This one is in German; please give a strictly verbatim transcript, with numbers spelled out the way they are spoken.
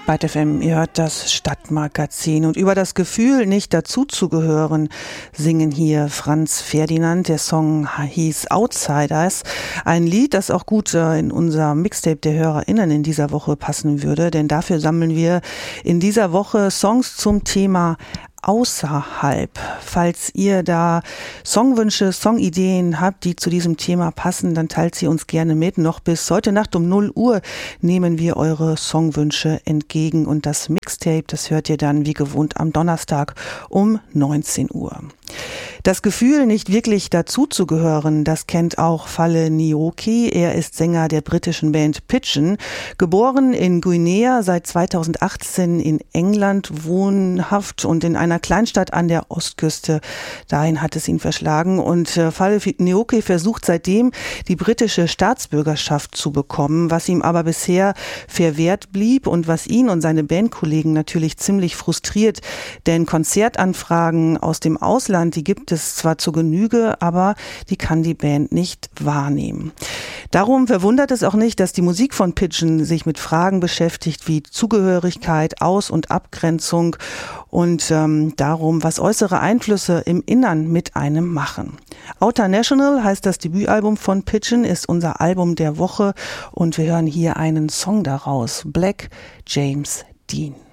Byte F M, ihr hört das Stadtmagazin und über das Gefühl, nicht dazuzugehören, singen hier Franz Ferdinand. Der Song hieß Outsiders, ein Lied, das auch gut in unser Mixtape der HörerInnen in dieser Woche passen würde, denn dafür sammeln wir in dieser Woche Songs zum Thema außerhalb. Falls ihr da Songwünsche, Songideen habt, die zu diesem Thema passen, dann teilt sie uns gerne mit. Noch bis heute Nacht um null Uhr nehmen wir eure Songwünsche entgegen und das Mixtape, das hört ihr dann wie gewohnt am Donnerstag um neunzehn Uhr. Das Gefühl, nicht wirklich dazuzugehören, das kennt auch Fale Nyoki. Er ist Sänger der britischen Band Pigeon, geboren in Guinea, seit zweitausendachtzehn in England wohnhaft und in einer Kleinstadt an der Ostküste. Dahin hat es ihn verschlagen und Fale Nyoki versucht seitdem, die britische Staatsbürgerschaft zu bekommen, was ihm aber bisher verwehrt blieb und was ihn und seine Bandkollegen natürlich ziemlich frustriert, denn Konzertanfragen aus dem Ausland, die gibt es zwar zur Genüge, aber die kann die Band nicht wahrnehmen. Darum verwundert es auch nicht, dass die Musik von Pigeon sich mit Fragen beschäftigt wie Zugehörigkeit, Aus- und Abgrenzung und ähm, darum, was äußere Einflüsse im Innern mit einem machen. Outer National heißt das Debütalbum von Pigeon, ist unser Album der Woche und wir hören hier einen Song daraus, Black James Dean.